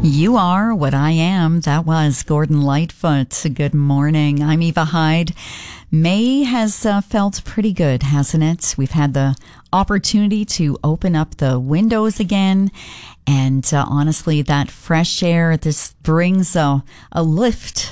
You are what I am. That was Gordon Lightfoot. Good morning. I'm Eva Hyde. May has felt pretty good, hasn't it? We've had the opportunity to open up the windows again. And honestly, that fresh air, this brings a lift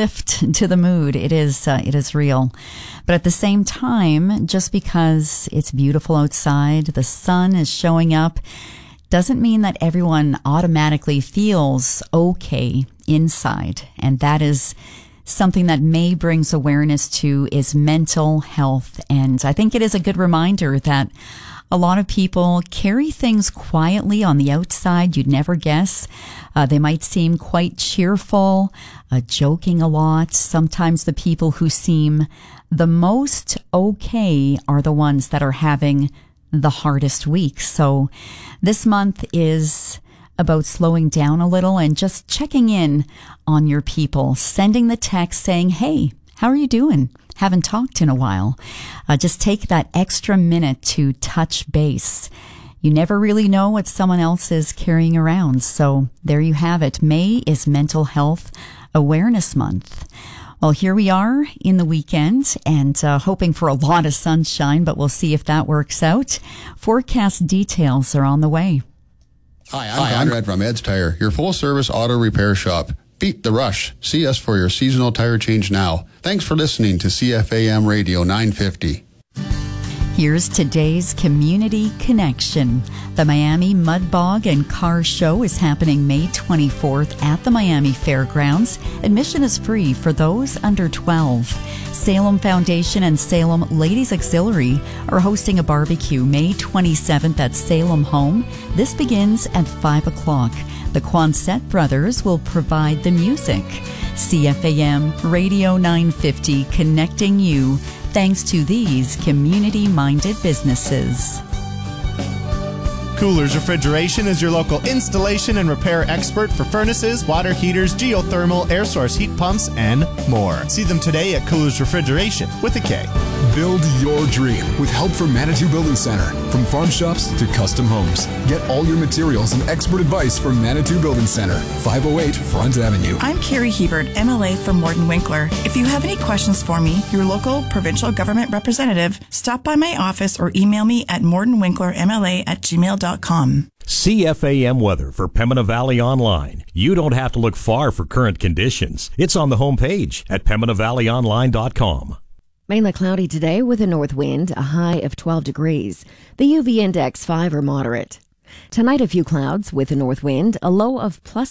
to the mood. It is real. But at the same time, just because it's beautiful outside, the sun is showing up, doesn't mean that everyone automatically feels okay inside. And that is something that May brings awareness to, is mental health. And I think it is a good reminder that a lot of people carry things quietly on the outside. You'd never guess. They might seem quite cheerful, joking a lot. Sometimes the people who seem the most okay are the ones that are having the hardest week. So this month is about slowing down a little and just checking in on your people, sending the text saying, hey, how are you doing? Haven't talked in a while. Just take that extra minute to touch base. You never really know what someone else is carrying around. So there you have it. May is Mental Health Awareness Month. Well, here we are in the weekend and hoping for a lot of sunshine, but we'll see if that works out. Forecast details are on the way. Hi, I'm Conrad from Ed's Tire, your full-service auto repair shop. Beat the rush. See us for your seasonal tire change now. Thanks for listening to CFAM Radio 950. Here's today's Community Connection. The Miami Mud Bog and Car Show is happening May 24th at the Miami Fairgrounds. Admission is free for those under 12. Salem Foundation and Salem Ladies Auxiliary are hosting a barbecue May 27th at Salem Home. This begins at 5 o'clock. The Quonset brothers will provide the music. CFAM Radio 950, connecting you thanks to these community-minded businesses. Coolers Refrigeration is your local installation and repair expert for furnaces, water heaters, geothermal, air source heat pumps, and more. See them today at Coolers Refrigeration with a K. Build your dream with help from Manitou Building Center. From farm shops to custom homes. Get all your materials and expert advice from Manitou Building Center, 508 Front Avenue. I'm Carrie Hebert, MLA from Morton Winkler. If you have any questions for me, your local provincial government representative, stop by my office or email me at mortonwinklermla@gmail.com. CFAM weather for Pembina Valley Online. You don't have to look far for current conditions. It's on the homepage at PembinaValleyOnline.com. Mainly cloudy today with a north wind, a high of 12 degrees. The UV index 5 or moderate. Tonight a few clouds with a north wind, a low of plus